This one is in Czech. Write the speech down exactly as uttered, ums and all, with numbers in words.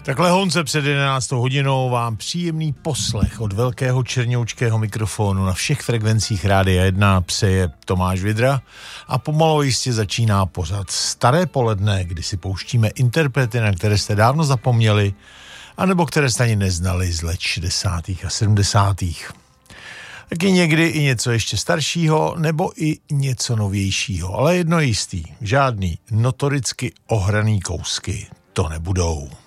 Takhle Honce před jedenáctou hodinou vám příjemný poslech od velkého černoučkého mikrofonu na všech frekvencích Rádia jedna přeje Tomáš Vidra a pomalu jistě začíná pořad Staré poledne, kdy si pouštíme interprety, na které jste dávno zapomněli, anebo které jste ani neznali z let šedesátých a sedmdesátých. Taky někdy i něco ještě staršího, nebo i něco novějšího, ale jedno jistý, žádný notoricky ohraný kousky to nebudou.